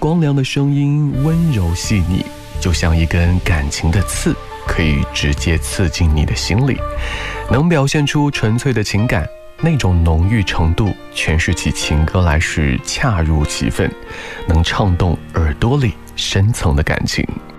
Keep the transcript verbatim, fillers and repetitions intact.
光良的声音温柔细腻，就像一根感情的刺，可以直接刺进你的心里，能表现出纯粹的情感，那种浓郁程度诠释起情歌来时恰如其分，能唱动耳朵里深层的感情。